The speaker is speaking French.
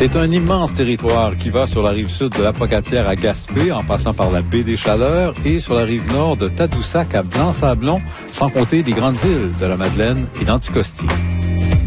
C'est un immense territoire qui va sur la rive sud de l'Apocatière à Gaspé, en passant par la baie des Chaleurs, et sur la rive nord de Tadoussac à Blanc-Sablon, sans compter les grandes îles de la Madeleine et d'Anticosti.